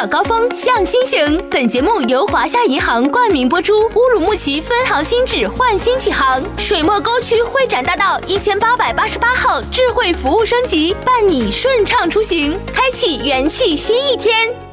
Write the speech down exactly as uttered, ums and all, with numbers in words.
找高峰向心行。本节目由华夏银行冠名播出，乌鲁木齐分行新址焕新启航，水墨沟区会展大道一千八百八十八号智慧服务升级，伴你顺畅出行，开启元气新一天。